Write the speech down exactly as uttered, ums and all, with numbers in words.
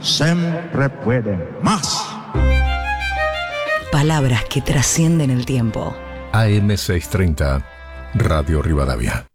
siempre puede más. Palabras que trascienden el tiempo. A M seiscientos treinta, Radio Rivadavia.